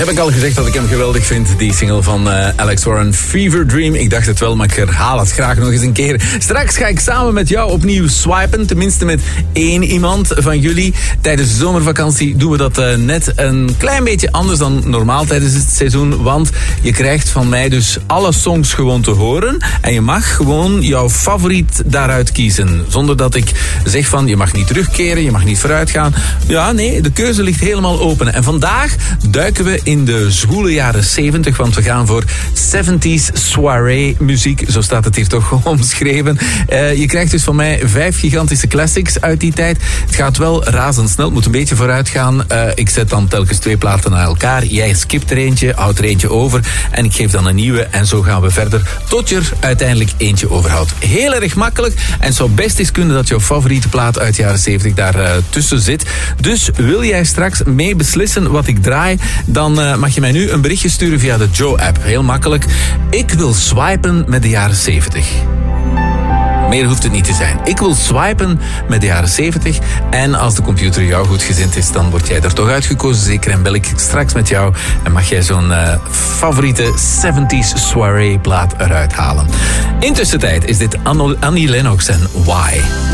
Heb ik al gezegd dat ik hem geweldig vind, die single van Alex Warren, Fever Dream. Ik dacht het wel, maar ik herhaal het graag nog eens een keer. Straks ga ik samen met jou opnieuw swipen, tenminste met 1 iemand van jullie. Tijdens de zomervakantie doen we dat net een klein beetje anders dan normaal tijdens het seizoen, want je krijgt van mij dus alle songs gewoon te horen en je mag gewoon jouw favoriet daaruit kiezen. Zonder dat ik zeg van, je mag niet terugkeren, je mag niet vooruit gaan. Ja, nee, de keuze ligt helemaal open. En vandaag duiken we in de zwoele jaren 70, want we gaan voor 70s soirée muziek. Zo staat het hier toch omschreven. Je krijgt dus van mij 5 gigantische classics uit die tijd. Het gaat wel razendsnel, het moet een beetje vooruit gaan. Ik zet dan telkens 2 platen naar elkaar. Jij skipt er eentje, houdt er eentje over en ik geef dan een nieuwe en zo gaan we verder tot je er uiteindelijk eentje overhoudt. Heel erg makkelijk en het zou best eens kunnen dat jouw favoriete plaat uit de jaren 70 daar tussen zit. Dus wil jij straks mee beslissen wat ik draai, dan mag je mij nu een berichtje sturen via de Joe-app. Heel makkelijk. Ik wil swipen met de jaren 70. Meer hoeft het niet te zijn. Ik wil swipen met de jaren 70. En als de computer jou goed gezind is, dan word jij er toch uitgekozen. Zeker en bel ik straks met jou. En mag jij zo'n favoriete 70s soirée plaat eruit halen. Intussen tijd is dit Annie Lennox en Why.